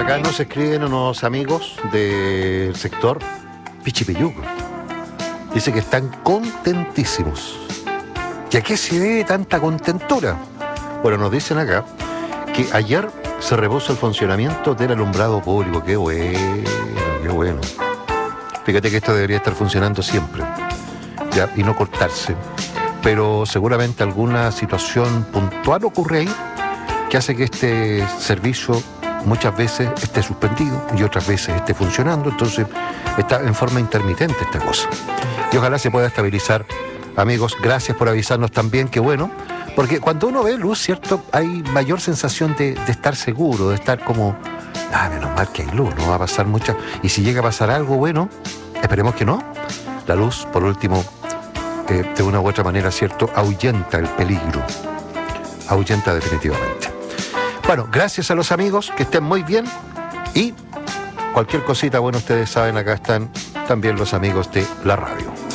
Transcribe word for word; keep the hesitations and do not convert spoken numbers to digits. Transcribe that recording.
acá nos escriben unos amigos del sector Pichipilluco. Dice que están contentísimos. ¿Y a qué se debe tanta contentura? Bueno, nos dicen acá que ayer se repuso el funcionamiento del alumbrado público. ¡Qué bueno, qué bueno! Fíjate que esto debería estar funcionando siempre, ¿ya? Y no cortarse. Pero seguramente alguna situación puntual ocurre ahí que hace que este servicio muchas veces esté suspendido y otras veces esté funcionando. Entonces está en forma intermitente esta cosa. Y ojalá se pueda estabilizar. Amigos, gracias por avisarnos también, que bueno, porque cuando uno ve luz, ¿cierto? Hay mayor sensación de, de estar seguro, de estar como, ah, menos mal que hay luz, no va a pasar mucha. Y si llega a pasar algo, bueno, esperemos que no. La luz, por último, eh, de una u otra manera, ¿cierto? Ahuyenta el peligro. Ahuyenta definitivamente. Bueno, gracias a los amigos, que estén muy bien. Y cualquier cosita, bueno, ustedes saben, acá están también los amigos de la radio.